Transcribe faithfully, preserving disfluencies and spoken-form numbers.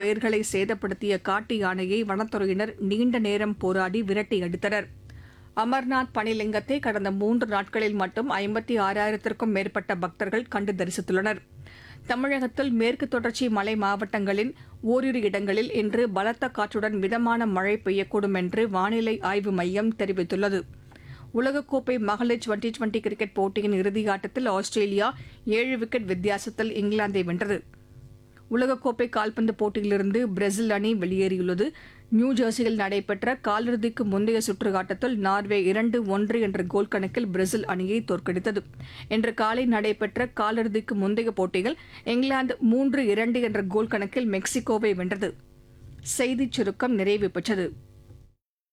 பயிர்களை சேதப்படுத்திய காட்டு யானையை வனத்துறையினர் நீண்ட நேரம் போராடி விரட்டி அடித்தனர். அமர்நாத் பனிலிங்கத்தை கடந்த மூன்று நாட்களில் மட்டும் ஐம்பத்தி ஆறாயிரத்திற்கும் மேற்பட்ட பக்தர்கள் கண்டு தரிசித்துள்ளனர். தமிழகத்தில் மேற்கு தொடர்ச்சி மலை மாவட்டங்களின் ஓரிரு இடங்களில் இன்று பலத்த காற்றுடன் மிதமான மழை பெய்யக்கூடும் என்று வானிலை ஆய்வு மையம் தெரிவித்துள்ளது. உலகக்கோப்பை மகளிர் டுவெண்டி டுவெண்டி கிரிக்கெட் போட்டியின் இறுதியாட்டத்தில் ஆஸ்திரேலியா ஏழு விக்கெட் வித்தியாசத்தில் இங்கிலாந்தை வென்றது. உலகக்கோப்பை கால்பந்து போட்டியிலிருந்து பிரேசில் அணி வெளியேறியுள்ளது. நியூஜெர்சியில் நடைபெற்ற காலிறுதிக்கு முந்தைய சுற்று ஆட்டத்தில் நார்வே இரண்டு ஒன்று என்ற கோல் கணக்கில் பிரேசில் அணியை தோற்கடித்தது. இன்று காலை நடைபெற்ற காலிறுதிக்கு முந்தைய போட்டியில் இங்கிலாந்து மூன்று இரண்டு என்ற கோல் கணக்கில் மெக்சிகோவை வென்றது. செய்திச் சுருக்கம் நிறைவு பெற்றது.